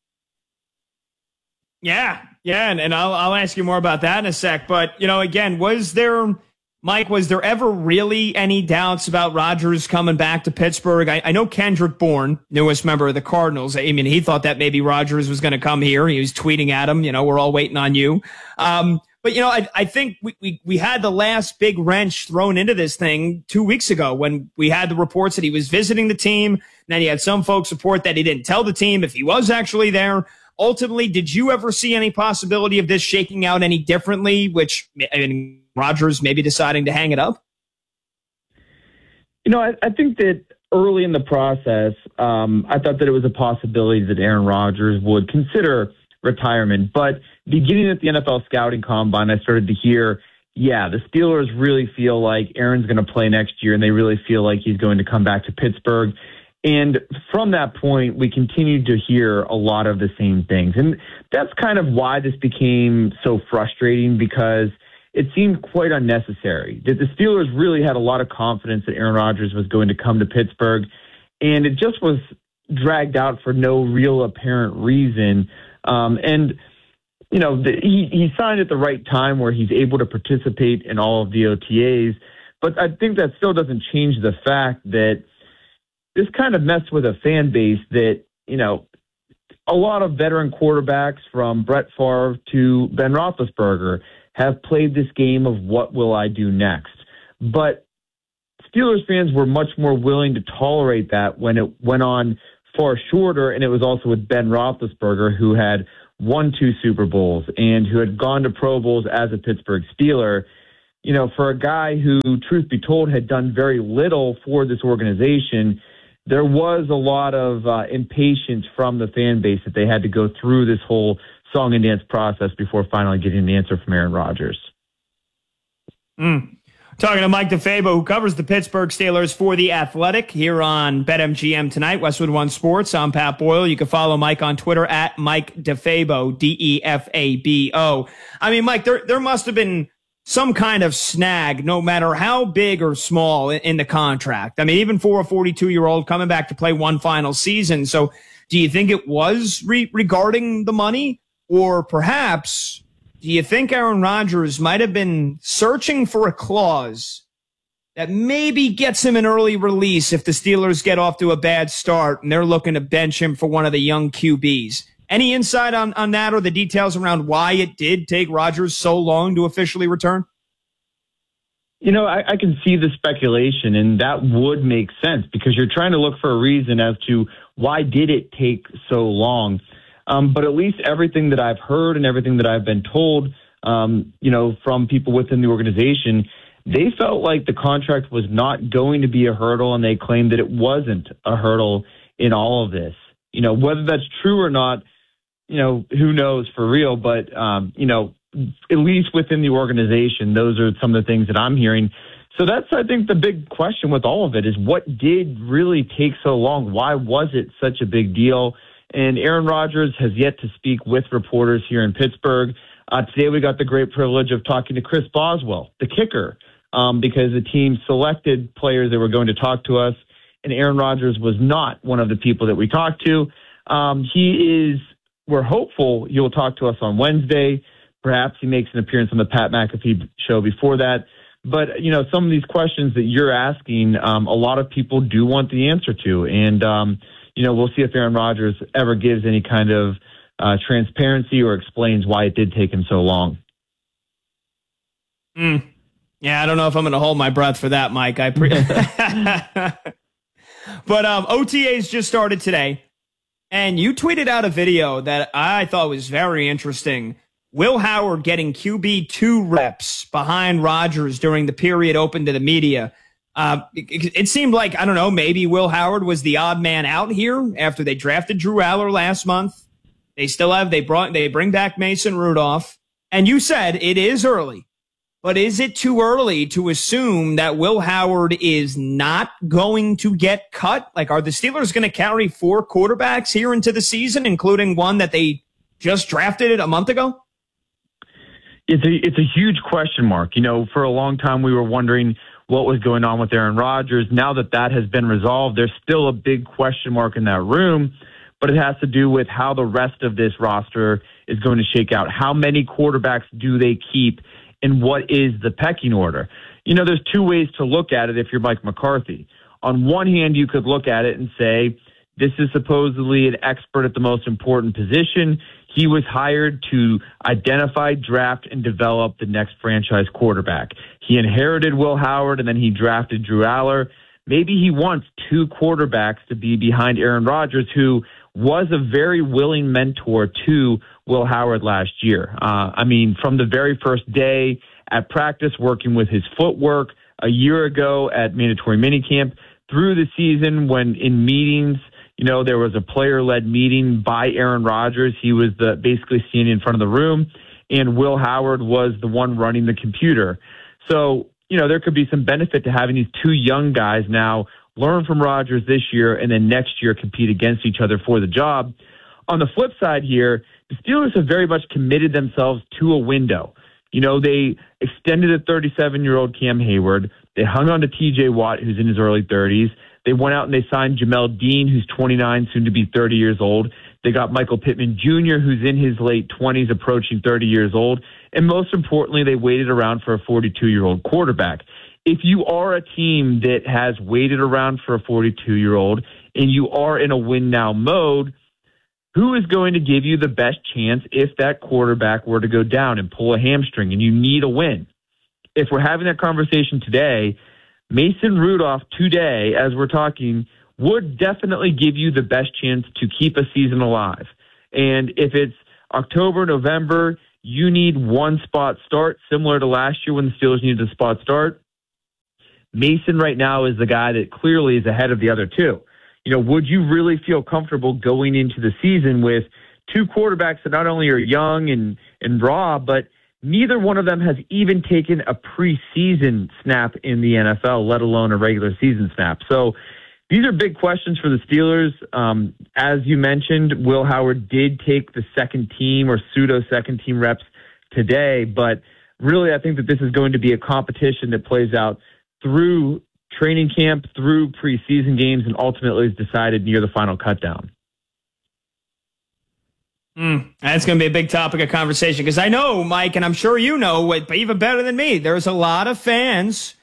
Yeah, and I'll ask you more about that in a sec. But, again, was there ever really any doubts about Rodgers coming back to Pittsburgh? I know Kendrick Bourne, newest member of the Cardinals, I mean, he thought that maybe Rodgers was going to come here. He was tweeting at him, we're all waiting on you. But, I think we had the last big wrench thrown into this thing 2 weeks ago when we had the reports that he was visiting the team. And then you had some folks report that he didn't tell the team if he was actually there. Ultimately, did you ever see any possibility of this shaking out any differently, Rodgers maybe deciding to hang it up? I think that early in the process, I thought that it was a possibility that Aaron Rodgers would consider retirement. But beginning at the NFL Scouting Combine, I started to hear, the Steelers really feel like Aaron's going to play next year, and they really feel like he's going to come back to Pittsburgh. And from that point, we continued to hear a lot of the same things. And that's kind of why this became so frustrating, because it seemed quite unnecessary. That the Steelers really had a lot of confidence that Aaron Rodgers was going to come to Pittsburgh, and it just was dragged out for no real apparent reason. He signed at the right time where he's able to participate in all of the OTAs. But I think that still doesn't change the fact that this kind of messed with a fan base that, a lot of veteran quarterbacks from Brett Favre to Ben Roethlisberger have played this game of what will I do next. But Steelers fans were much more willing to tolerate that when it went on far shorter, and it was also with Ben Roethlisberger, who had won 2 Super Bowls and who had gone to Pro Bowls as a Pittsburgh Steeler. You know, for a guy who, truth be told, had done very little for this organization, there was a lot of impatience from the fan base that they had to go through this whole song and dance process before finally getting an answer from Aaron Rodgers. Talking to Mike DeFabo, who covers the Pittsburgh Steelers for The Athletic here on BetMGM tonight, Westwood One Sports. I'm Pat Boyle. You can follow Mike on Twitter at Mike DeFabo, DEFABO. I mean, Mike, there must have been some kind of snag, no matter how big or small, in the contract. I mean, even for a 42-year-old coming back to play one final season. So do you think it was regarding the money? Or perhaps, do you think Aaron Rodgers might have been searching for a clause that maybe gets him an early release if the Steelers get off to a bad start and they're looking to bench him for one of the young QBs? Any insight on that or the details around why it did take Rodgers so long to officially return? You know, I can see the speculation, and that would make sense because you're trying to look for a reason as to why did it take so long. But at least everything that I've heard and everything that I've been told, you know, from people within the organization, they felt like the contract was not going to be a hurdle, and they claimed that it wasn't a hurdle in all of this. You know, whether that's true or not, you know, who knows for real, but, you know, at least within the organization, those are some of the things that I'm hearing. So that's, I think, the big question with all of it is what did really take so long? Why was it such a big deal? And Aaron Rodgers has yet to speak with reporters here in Pittsburgh. Today we got the great privilege of talking to Chris Boswell, the kicker, because the team selected players that were going to talk to us, and Aaron Rodgers was not one of the people that we talked to. We're hopeful he'll talk to us on Wednesday. Perhaps he makes an appearance on the Pat McAfee show before that. But, you know, some of these questions that you're asking, a lot of people do want the answer to. And, you know, we'll see if Aaron Rodgers ever gives any kind of transparency or explains why it did take him so long. Yeah, I don't know if I'm going to hold my breath for that, Mike. But OTAs just started today, and you tweeted out a video that I thought was very interesting. Will Howard getting QB2 reps behind Rodgers during the period open to the media. It seemed like, I don't know, maybe Will Howard was the odd man out here after they drafted Drew Aller last month. They bring back Mason Rudolph. And you said it is early, but is it too early to assume that Will Howard is not going to get cut? Like, are the Steelers going to carry 4 quarterbacks here into the season, including one that they just drafted a month ago? It's a huge question mark. You know, for a long time we were wondering what was going on with Aaron Rodgers. Now that has been resolved, there's still a big question mark in that room, but it has to do with how the rest of this roster is going to shake out. How many quarterbacks do they keep, and what is the pecking order? You know, there's 2 ways to look at it if you're Mike McCarthy. On one hand, you could look at it and say, this is supposedly an expert at the most important position. He was hired to identify, draft, and develop the next franchise quarterback. He inherited Will Howard, and then he drafted Drew Aller. Maybe he wants 2 quarterbacks to be behind Aaron Rodgers, who was a very willing mentor to Will Howard last year. I mean, from the very first day at practice, working with his footwork, a year ago at mandatory minicamp, through the season when in meetings, you know, there was a player-led meeting by Aaron Rodgers. He was basically standing in front of the room, and Will Howard was the one running the computer. So, you know, there could be some benefit to having these 2 young guys now learn from Rodgers this year and then next year compete against each other for the job. On the flip side here, the Steelers have very much committed themselves to a window. You know, they extended a 37-year-old Cam Hayward. They hung on to T.J. Watt, who's in his early 30s. They went out and they signed Jamel Dean, who's 29, soon to be 30 years old. They got Michael Pittman Jr., who's in his late 20s, approaching 30 years old. And most importantly, they waited around for a 42-year-old quarterback. If you are a team that has waited around for a 42-year-old and you are in a win-now mode, who is going to give you the best chance if that quarterback were to go down and pull a hamstring and you need a win? If we're having that conversation today, Mason Rudolph today, as we're talking, would definitely give you the best chance to keep a season alive. And if it's October, November, you need one spot start, similar to last year when the Steelers needed a spot start. Mason right now is the guy that clearly is ahead of the other two. Would you really feel comfortable going into the season with two quarterbacks that not only are young and raw, but neither one of them has even taken a preseason snap in the NFL, let alone a regular season snap? So these are big questions for the Steelers. As you mentioned, Will Howard did take the second team or pseudo second team reps today, but really I think that this is going to be a competition that plays out through training camp, through preseason games, and ultimately is decided near the final cutdown. That's going to be a big topic of conversation because I know, Mike, and I'm sure you know, but even better than me, there's a lot of fans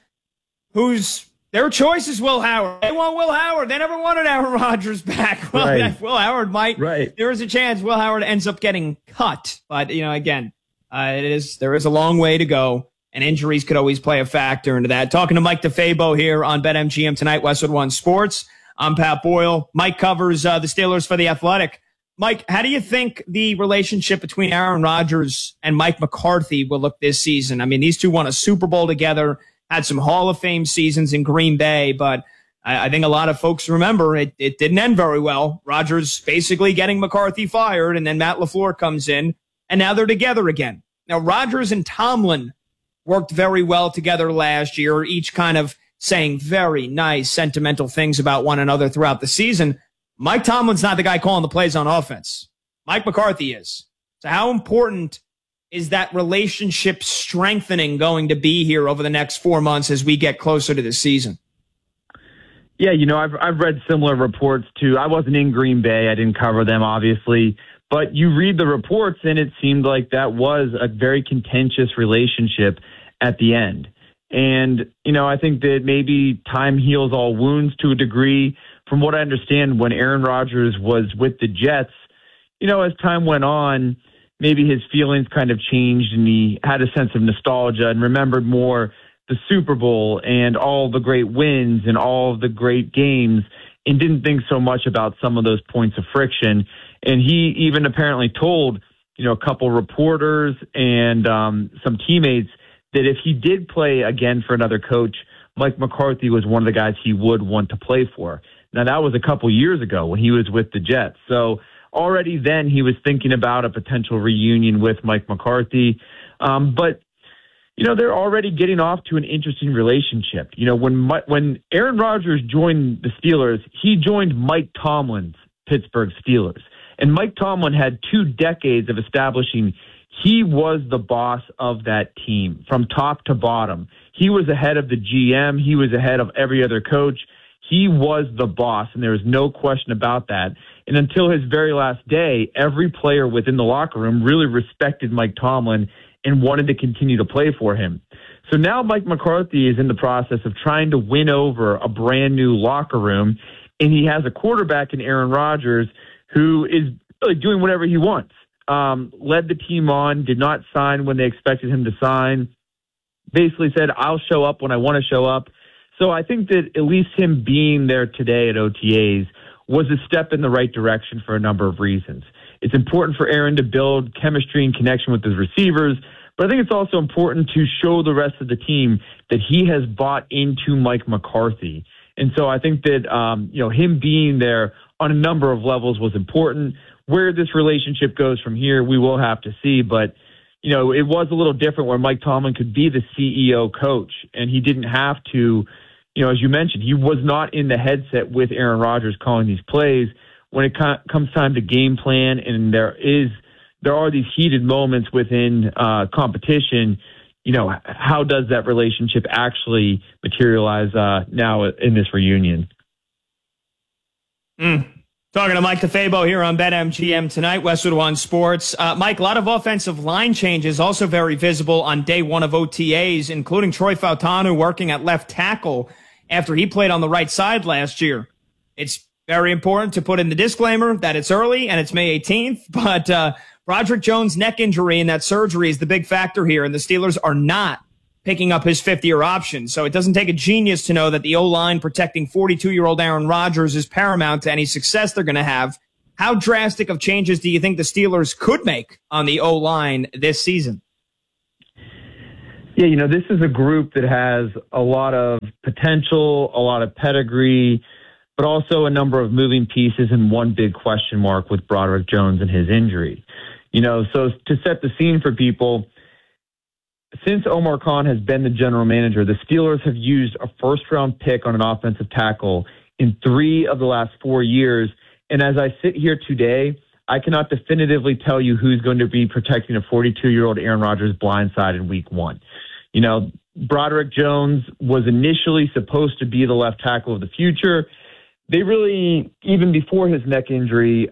their choice is Will Howard. They want Will Howard. They never wanted Aaron Rodgers back. Well, right. Will Howard might. Right. There is a chance Will Howard ends up getting cut, but again, there is a long way to go. And injuries could always play a factor into that. Talking to Mike DeFabo here on BetMGM tonight, Westwood One Sports. I'm Pat Boyle. Mike covers the Steelers for The Athletic. Mike, how do you think the relationship between Aaron Rodgers and Mike McCarthy will look this season? I mean, these two won a Super Bowl together, had some Hall of Fame seasons in Green Bay, but I think a lot of folks remember it didn't end very well. Rodgers basically getting McCarthy fired, and then Matt LaFleur comes in, and now they're together again. Now, Rodgers and Tomlin worked very well together last year, each kind of saying very nice, sentimental things about one another throughout the season. Mike Tomlin's not the guy calling the plays on offense. Mike McCarthy is. So how important is that relationship strengthening going to be here over the next 4 months as we get closer to the season? Yeah, I've read similar reports too. I wasn't in Green Bay. I didn't cover them, obviously. But you read the reports, and it seemed like that was a very contentious relationship at the end. And, I think that maybe time heals all wounds to a degree. From what I understand, when Aaron Rodgers was with the Jets, as time went on, maybe his feelings kind of changed and he had a sense of nostalgia and remembered more the Super Bowl and all the great wins and all the great games and didn't think so much about some of those points of friction. And he even apparently told, a couple reporters and some teammates that if he did play again for another coach, Mike McCarthy was one of the guys he would want to play for. Now, that was a couple years ago when he was with the Jets. So already then he was thinking about a potential reunion with Mike McCarthy. But, they're already getting off to an interesting relationship. When Aaron Rodgers joined the Steelers, he joined Mike Tomlin's Pittsburgh Steelers. And Mike Tomlin had 2 decades of establishing he was the boss of that team from top to bottom. He was ahead of the GM. He was ahead of every other coach. He was the boss, and there was no question about that. And until his very last day, every player within the locker room really respected Mike Tomlin and wanted to continue to play for him. So now Mike McCarthy is in the process of trying to win over a brand new locker room, and he has a quarterback in Aaron Rodgers who is really doing whatever he wants. Led the team on, did not sign when they expected him to sign, basically said, I'll show up when I want to show up. So I think that at least him being there today at OTAs was a step in the right direction for a number of reasons. It's important for Aaron to build chemistry and connection with his receivers, but I think it's also important to show the rest of the team that he has bought into Mike McCarthy. And so I think that, him being there on a number of levels was important. Where this relationship goes from here, we will have to see. But, it was a little different where Mike Tomlin could be the CEO coach, and he didn't have to, as you mentioned, he was not in the headset with Aaron Rodgers calling these plays. When it comes time to game plan and there are these heated moments within competition, how does that relationship actually materialize now in this reunion? Talking to Mike DeFabo here on BetMGM tonight, Westwood One Sports. Mike, a lot of offensive line changes also very visible on day one of OTAs, including Troy Fautanu working at left tackle after he played on the right side last year. It's Very important to put in the disclaimer that it's early and it's May 18th, but Broderick Jones' neck injury and that surgery is the big factor here, and the Steelers are not picking up his fifth-year option. So it doesn't take a genius to know that the O-line protecting 42-year-old Aaron Rodgers is paramount to any success they're going to have. How drastic of changes do you think the Steelers could make on the O-line this season? Yeah, this is a group that has a lot of potential, a lot of pedigree, but also a number of moving pieces and one big question mark with Broderick Jones and his injury. So to set the scene for people, since Omar Khan has been the general manager, the Steelers have used a first-round pick on an offensive tackle in 3 of the last 4 years. And as I sit here today, I cannot definitively tell you who's going to be protecting a 42-year-old Aaron Rodgers blindside in week 1. Broderick Jones was initially supposed to be the left tackle of the future. They really, even before his neck injury,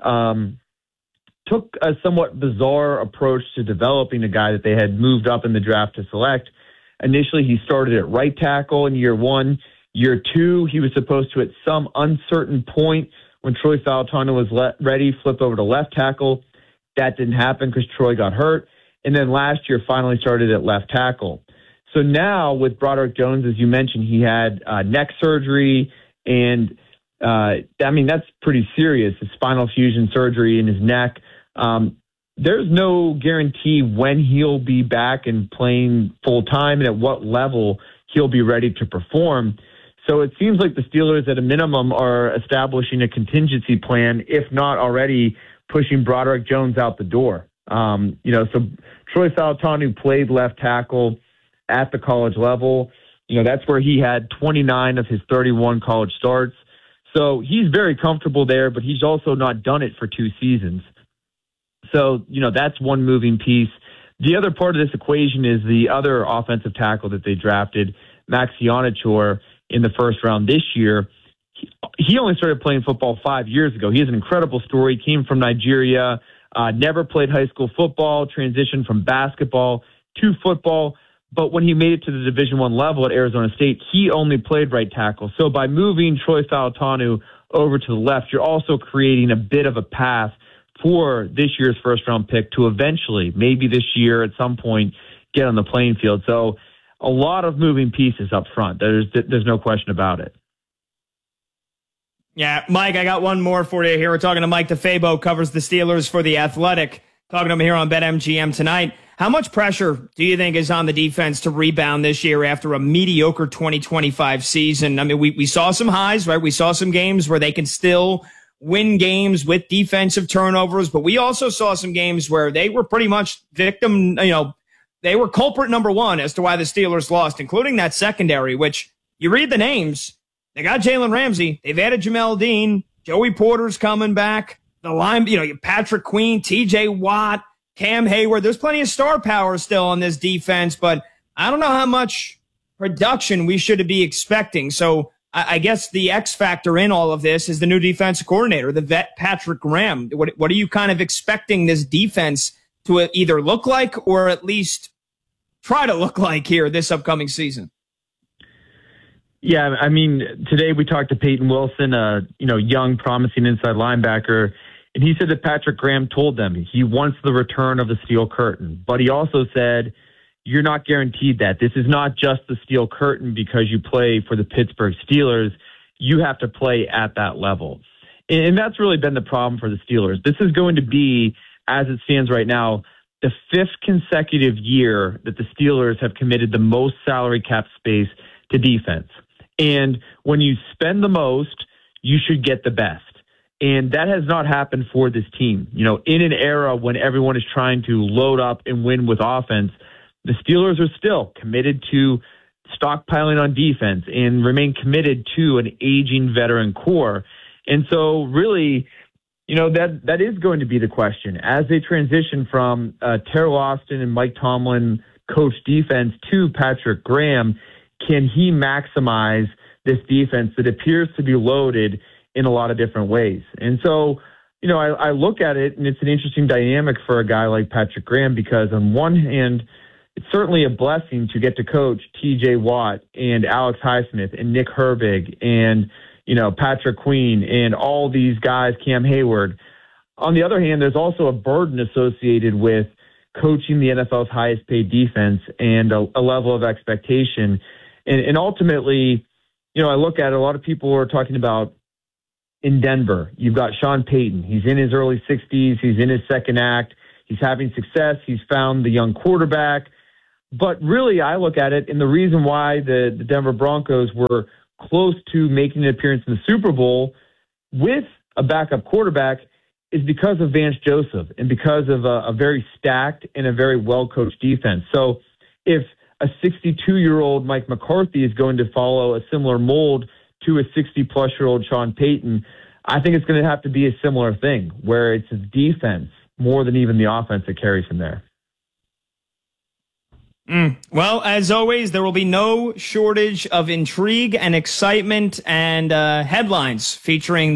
took a somewhat bizarre approach to developing a guy that they had moved up in the draft to select. Initially, he started at right tackle in year 1. Year 2, he was supposed to, at some uncertain point when Troy Fautanu was ready, flip over to left tackle. That didn't happen because Troy got hurt. And then last year, finally started at left tackle. So now with Broderick Jones, as you mentioned, he had neck surgery, and that's pretty serious. A spinal fusion surgery in his neck. There's no guarantee when he'll be back and playing full time and at what level he'll be ready to perform. So it seems like the Steelers at a minimum are establishing a contingency plan, if not already pushing Broderick Jones out the door. So Troy Fautanu played left tackle at the college level. That's where he had 29 of his 31 college starts. So he's very comfortable there, but he's also not done it for 2 seasons. So, that's one moving piece. The other part of this equation is the other offensive tackle that they drafted, Max Ionichor, in the first round this year. He only started playing football 5 years ago. He has an incredible story. Came from Nigeria, never played high school football, transitioned from basketball to football. But when he made it to the Division I level at Arizona State, he only played right tackle. So by moving Troy Fautanu over to the left, you're also creating a bit of a path for this year's first-round pick to eventually, maybe this year at some point, get on the playing field. So a lot of moving pieces up front. There's no question about it. Yeah, Mike, I got one more for you here. We're talking to Mike DeFabo, covers the Steelers for The Athletic. Talking to him here on BetMGM tonight. How much pressure do you think is on the defense to rebound this year after a mediocre 2025 season? I mean, we saw some highs, right? We saw some games where they can still win games with defensive turnovers, but we also saw some games where they were pretty much victim, they were culprit number 1 as to why the Steelers lost, including that secondary, which you read the names. They got Jalen Ramsey. They've added Jamel Dean. Joey Porter's coming back. The line, Patrick Queen, TJ Watt, Cam Hayward. There's plenty of star power still on this defense, but I don't know how much production we should be expecting. So I guess the X factor in all of this is the new defensive coordinator, the vet Patrick Graham. What are you kind of expecting this defense to either look like or at least try to look like here this upcoming season? Yeah, I mean, today we talked to Peyton Wilson, a young, promising inside linebacker, and he said that Patrick Graham told them he wants the return of the steel curtain. But he also said, you're not guaranteed that. This is not just the steel curtain because you play for the Pittsburgh Steelers. You have to play at that level. And that's really been the problem for the Steelers. This is going to be, as it stands right now, the 5th consecutive year that the Steelers have committed the most salary cap space to defense. And when you spend the most, you should get the best. And that has not happened for this team. In an era when everyone is trying to load up and win with offense, the Steelers are still committed to stockpiling on defense and remain committed to an aging veteran core. And so really, that is going to be the question. As they transition from Terrell Austin and Mike Tomlin coach defense to Patrick Graham, can he maximize this defense that appears to be loaded in a lot of different ways? And so, I look at it, and it's an interesting dynamic for a guy like Patrick Graham because on one hand, it's certainly a blessing to get to coach TJ Watt and Alex Highsmith and Nick Herbig and, Patrick Queen and all these guys, Cam Hayward. On the other hand, there's also a burden associated with coaching the NFL's highest paid defense and a level of expectation. And ultimately, I look at it, a lot of people are talking about in Denver, you've got Sean Payton. He's in his early 60s. He's in his second act. He's having success. He's found the young quarterback. But really, I look at it, and the reason why the Denver Broncos were close to making an appearance in the Super Bowl with a backup quarterback is because of Vance Joseph and because of a very stacked and a very well-coached defense. So if a 62-year-old Mike McCarthy is going to follow a similar mold to a 60-plus-year-old Sean Payton, I think it's going to have to be a similar thing where it's his defense more than even the offense that carries him there. Well, as always, there will be no shortage of intrigue and excitement and headlines featuring